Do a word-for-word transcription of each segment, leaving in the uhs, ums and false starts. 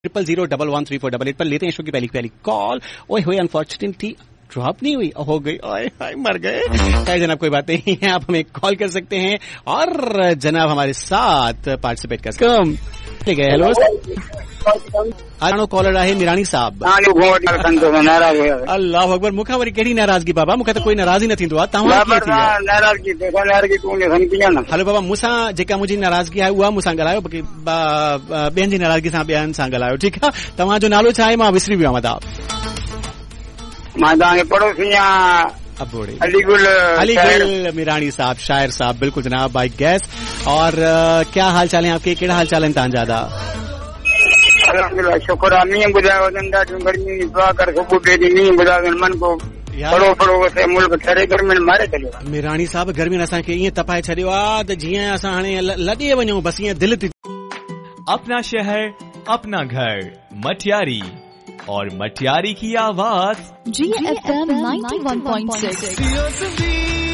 Triple zero double one three four double eight पर लेते हैं शो की पहली पहली कॉल। ओए हुए अनफॉर्चुनेटली ड्रॉप नहीं हुई, हो गई, ओए हाय मर गए। खैर जनाब कोई बात नहीं है, आप हमें कॉल कर सकते हैं और जनाब हमारे साथ पार्टिसिपेट कर सकते हैं। ठीक है, हेलो आनो कॉलर आहे निराणी साहब। अल्लाह अकबर, मूंखां वरी कहिड़ी नाराज़गी बाबा, मूंखे त कोई नाराज़ ई न थींदो आहे, तव्हां कीअं थी विया? हलो बाबा, मूंसां जेका मुंहिंजी नाराज़गी आहे उहा मूंसां ॻाल्हायो, बाक़ी ॿियनि जी नाराज़गी सां ॿियनि सां ॻाल्हायो, ठीकु आहे? तव्हांजो नालो छा आहे? मां विसरी वियो आहियां। मां तव्हांखे पड़ोसी आहियां अलीगुल अलीगुल मिराणी साहब, शायर साहब, बिल्कुल जनाब, बाई गैस। और क्या हाल चाल है आपके? कहिड़ा हाल चाल आहिनि तव्हांजा? दा अल्हम्दुलिल्लाह, शुक्र आहे। मींहुं ॿुधायो ॾाढियूं गर्मी दुआ कर सुबुह बेदी मींहुं ॿुधायो मन को पड़ो पड़ो से मुल्क छॾे गर्मी मारे छॾियो। मिराणी साहब, गर्मी असांखे ईअं तपाए छॾियो आहे त जीअं असां हाणे लॾे वञूं, बसि ईअं दिलि थी। अपना शहर अपना घर मटियारी और मटियारी की आवाज जी F M ninety one point six.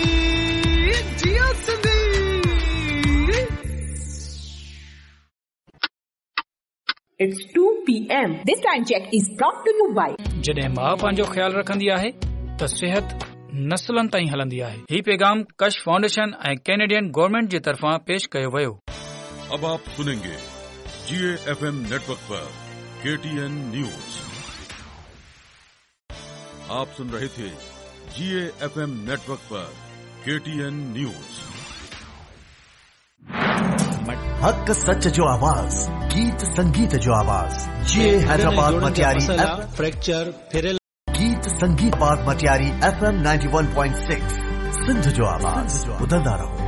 It's two p m This time check is brought to you by जॾहिं मां पंहिंजो ख्याल रखंदी आहे त सिहत नस्लनि ताईं हलंदी आहे। ही पैगाम कश फाउंडेशन ऐं कैनेडियन गवर्नमेंट जे तरफ़ां पेश कयो वियो। अब आप सुनेंगे जी एफ एम नेटवर्क पर के टी एन न्यूज। आप सुन रहे थे जी एफ एम नेटवर्क पर के टी एन न्यूज। हक सच जो आवाज, गीत संगीत जो आवाज, जे हैदराबाद मटियारी फ्रैक्चर फिर गीत संगीत बाद Matiari F M ninety one point six Sindh जो आवाज ॿुधंदा रहो।